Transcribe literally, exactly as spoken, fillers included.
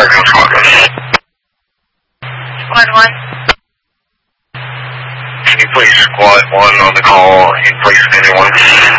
American Squad one. Squad one. Can you place Squad one on the call in place of anyone?